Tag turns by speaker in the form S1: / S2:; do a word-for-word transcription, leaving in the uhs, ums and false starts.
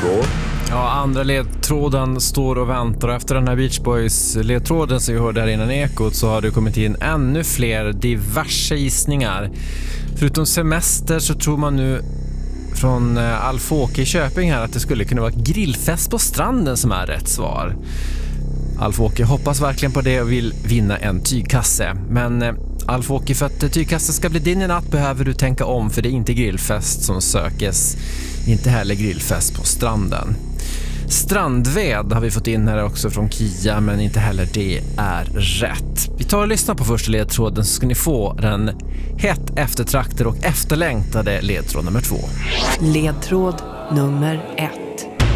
S1: två.
S2: Ja, andra ledtråden står och väntar. Efter den här Beach Boys-ledtråden som vi hörde här innan Ekot så har det kommit in ännu fler diverse gissningar. Förutom semester så tror man nu från Alf-Åke i Köping här att det skulle kunna vara grillfest på stranden som är rätt svar. Alf-Åke hoppas verkligen på det och vill vinna en tygkasse. Men Alf-Åke, för att tygkassen ska bli din i natt behöver du tänka om, för det är inte grillfest som sökes. Inte heller grillfest på stranden. Strandved har vi fått in här också från Kia, men inte heller det är rätt. Vi tar och lyssnar på första ledtråden så ska ni få den hett eftertraktade och efterlängtade ledtråd nummer två.
S3: Ledtråd nummer ett.